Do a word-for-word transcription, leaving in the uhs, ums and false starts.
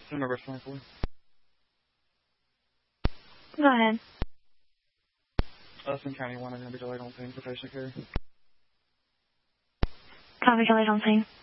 Number twenty-four. Go ahead. Austin County one, I'm going to be delayed on scene for patient care. Copy, delayed on scene.